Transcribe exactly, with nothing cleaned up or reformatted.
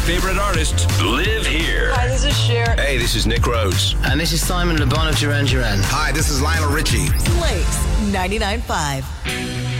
favorite artists live here. Hi, this is Cher. Hey, this is Nick Rose. And this is Simon Le Bon of Duran Duran. Hi, this is Lionel Richie. Blake's ninety-nine point five.